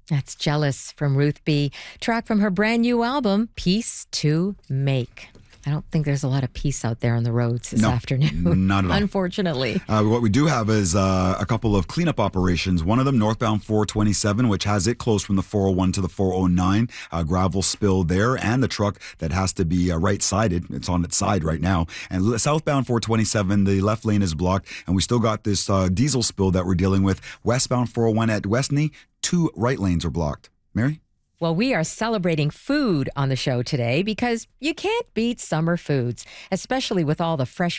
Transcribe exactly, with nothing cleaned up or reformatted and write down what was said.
That's Jealous from Ruth B. Track from her brand new album, Peace to Make. I don't think there's a lot of peace out there on the roads this no, afternoon. Not at all. Unfortunately. Uh, what we do have is uh, a couple of cleanup operations. One of them, northbound four twenty-seven, which has it closed from the four oh one to the four oh nine. Uh, gravel spill there, and the truck that has to be uh, right-sided. It's on its side right now. And southbound four twenty-seven, the left lane is blocked, and we still got this uh, diesel spill that we're dealing with. Westbound four oh one at Westney, two right lanes are blocked. Mary? Well, we are celebrating food on the show today because you can't beat summer foods, especially with all the fresh